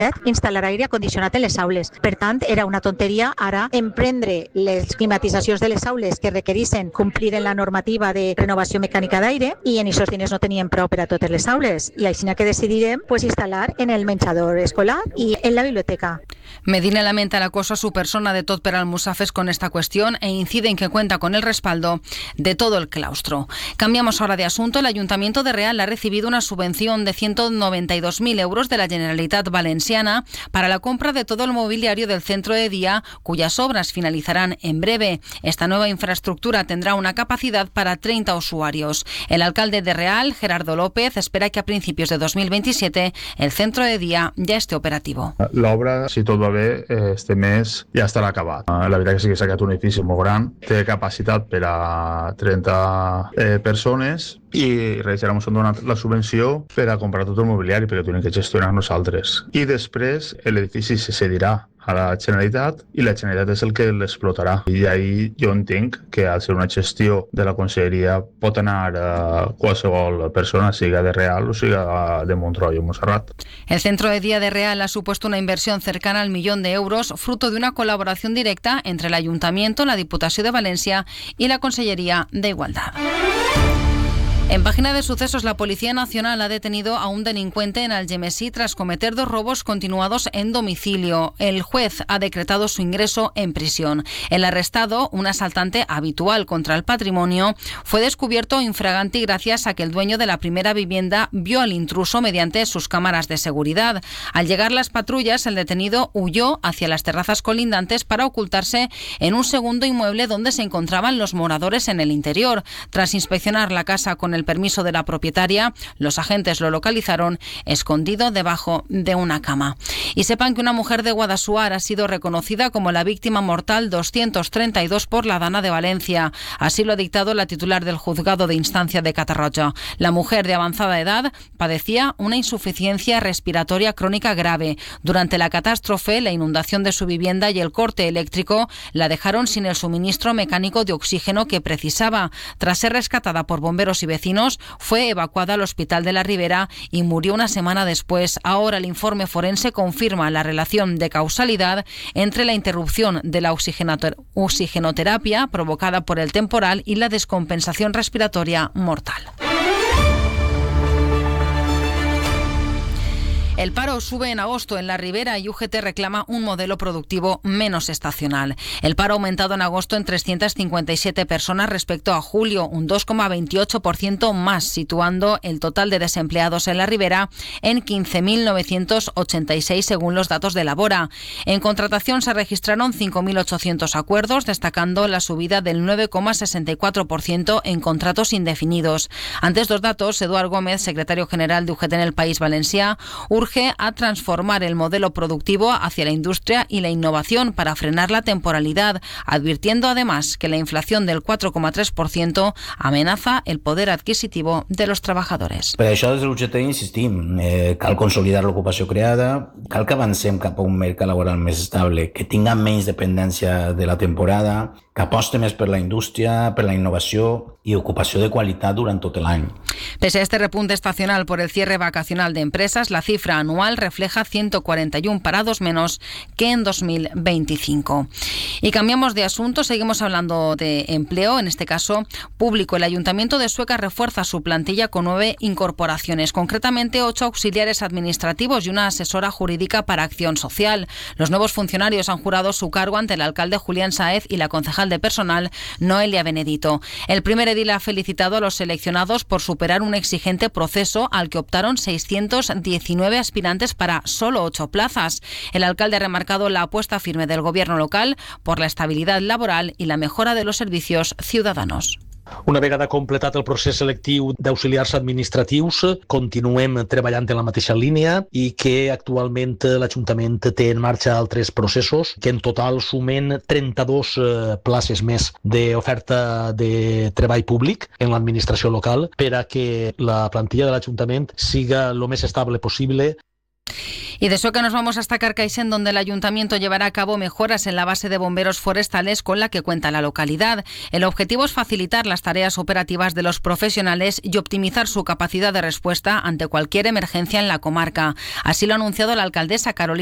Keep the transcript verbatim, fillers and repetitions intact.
instal·lar aire condicionat en les aules. Per tant, era una tonteria ara emprendre les climatitzacions de les aules que requereixen complir en la normativa de renovació mecànica d'aire i en aquests diners no teníem prou per a totes les aules. I així que decidirem pues, instal·lar en el menjador escolar y en la biblioteca. Medina lamenta el acoso a su persona de Tot per Almusafes con esta cuestión e incide en que cuenta con el respaldo de todo el claustro. Cambiamos ahora de asunto. El Ayuntamiento de Real ha recibido una subvención de ciento noventa y dos mil euros de la Generalitat Valenciana para la compra de todo el mobiliario del centro de día, cuyas obras finalizarán en breve. Esta nueva infraestructura tendrá una capacidad para treinta usuarios. El alcalde de Real, Gerardo López, espera que a principios de dos mil veintisiete el centro de día ya esté operativo. L'obra, si tot va bé, este mes ja estarà acabat. La veritat que sí que s'ha quedat un edifici molt gran, té capacitat per a trenta eh, persones i res, ara ens han donat la subvenció per a comprar tot el mobiliari perquè ho tenim que gestionar nosaltres. I després l'edifici se cedirà a la Generalitat i la Generalitat és el que l'explotarà. I ahí jo entenc que al ser una gestió de la conselleria pot anar a qualsevol persona, siga de Real o siga de Montroi o Montserrat. El centro de día de Real ha supuesto una inversión cercana al millón de euros, fruto de una colaboración directa entre el Ayuntamiento, la Diputació de Valencia y la Consellería de Igualdad. En página de sucesos, la Policía Nacional ha detenido a un delincuente en Algemesí tras cometer dos robos continuados en domicilio. El juez ha decretado su ingreso en prisión. El arrestado, un asaltante habitual contra el patrimonio, fue descubierto infraganti gracias a que el dueño de la primera vivienda vio al intruso mediante sus cámaras de seguridad. Al llegar las patrullas, el detenido huyó hacia las terrazas colindantes para ocultarse en un segundo inmueble donde se encontraban los moradores en el interior. Tras inspeccionar la casa con el permiso de la propietaria, los agentes lo localizaron escondido debajo de una cama. Y sepan que una mujer de Guadassuar ha sido reconocida como la víctima mortal doscientos treinta y dos por la Dana de Valencia. Así lo ha dictado la titular del juzgado de instancia de Catarroja. La mujer de avanzada edad padecía una insuficiencia respiratoria crónica grave. Durante la catástrofe, la inundación de su vivienda y el corte eléctrico la dejaron sin el suministro mecánico de oxígeno que precisaba. Tras ser rescatada por bomberos y vecinos, fue evacuada al Hospital de la Ribera y murió una semana después. Ahora el informe forense confirma la relación de causalidad entre la interrupción de la oxigenoter- oxigenoterapia provocada por el temporal y la descompensación respiratoria mortal. El paro sube en agosto en la Ribera y U G T reclama un modelo productivo menos estacional. El paro ha aumentado en agosto en trescientas cincuenta y siete personas respecto a julio, un dos coma veintiocho por ciento más, situando el total de desempleados en la Ribera en quince mil novecientos ochenta y seis según los datos de Labora. En contratación se registraron cinco mil ochocientos acuerdos, destacando la subida del nueve coma sesenta y cuatro por ciento en contratos indefinidos. Ante estos datos, Eduard Gómez, secretario general de U G T en el País Valencià, urge a transformar el modelo productivo hacia la industria y la innovación para frenar la temporalidad, advirtiendo además que la inflación del cuatro coma tres por ciento amenaza el poder adquisitivo de los trabajadores. Per això, des de l'U G T insistim, eh, cal consolidar l'ocupació creada, cal que avancem cap a un mercat laboral més estable, que tinga menys dependència de la temporada, que aposte més per la indústria, per la innovació y ocupació de qualitat durant tot l'any. Pese a este repunte estacional por el cierre vacacional de empresas, la cifra anual refleja ciento cuarenta y uno parados menos que en dos mil veinticinco. Y cambiamos de asunto, seguimos hablando de empleo, en este caso público. El Ayuntamiento de Sueca refuerza su plantilla con nueve incorporaciones, concretamente ocho auxiliares administrativos y una asesora jurídica para acción social. Los nuevos funcionarios han jurado su cargo ante el alcalde Julián Sáez y la concejal de personal Noelia Benedito. El primer edil ha felicitado a los seleccionados por superar un exigente proceso al que optaron seiscientos diecinueve aspirantes para solo ocho plazas. El alcalde ha remarcado la apuesta firme del gobierno local por la estabilidad laboral y la mejora de los servicios ciudadanos. Una vegada completat el procés selectiu d'auxiliars administratius, continuem treballant en la mateixa línia i que actualment l'Ajuntament té en marxa altres processos que en total sumen trenta-dos places més d'oferta de treball públic en l'administració local per a que la plantilla de l'Ajuntament siga el més estable possible. Y de eso que nos vamos hasta Carcaixent, donde el Ayuntamiento llevará a cabo mejoras en la base de bomberos forestales con la que cuenta la localidad. El objetivo es facilitar las tareas operativas de los profesionales y optimizar su capacidad de respuesta ante cualquier emergencia en la comarca. Así lo ha anunciado la alcaldesa Carolina